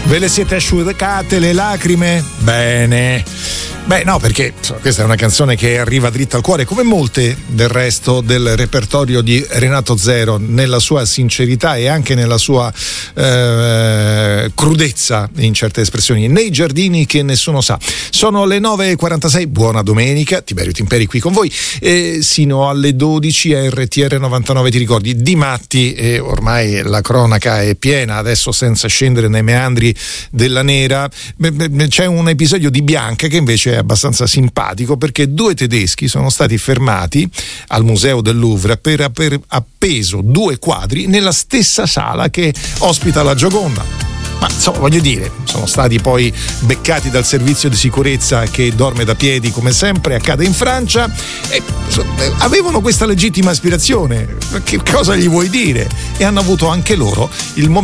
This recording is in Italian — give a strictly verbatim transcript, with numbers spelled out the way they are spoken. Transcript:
Ve le siete asciugate le lacrime? Bene. Beh, no, perché insomma, questa è una canzone che arriva dritta al cuore, come molte del resto del repertorio di Renato Zero, nella sua sincerità e anche nella sua eh, crudezza in certe espressioni. Nei giardini che nessuno sa. Sono le nove e quarantasei, buona domenica, Tiberio Timperi qui con voi, e sino alle dodici a R T R novantanove ti ricordi di matti, e ormai la cronaca è piena, adesso senza scendere nei meandri della nera. C'è un episodio di Bianca che invece è abbastanza simpatico, perché due tedeschi sono stati fermati al Museo del Louvre per aver appeso due quadri nella stessa sala che ospita la Gioconda. Ma insomma, voglio dire, sono stati poi beccati dal servizio di sicurezza che dorme da piedi come sempre accade in Francia, e avevano questa legittima aspirazione, che cosa gli vuoi dire? E hanno avuto anche loro il momento